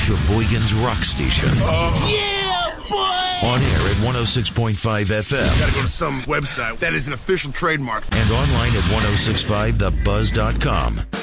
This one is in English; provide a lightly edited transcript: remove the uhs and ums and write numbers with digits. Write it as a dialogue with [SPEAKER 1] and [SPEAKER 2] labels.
[SPEAKER 1] Sheboygan's rock station.
[SPEAKER 2] Yeah, boy!
[SPEAKER 1] On air at 106.5 FM.
[SPEAKER 2] Gotta go to some website that is an official trademark.
[SPEAKER 1] And online at 1065thebuzz.com.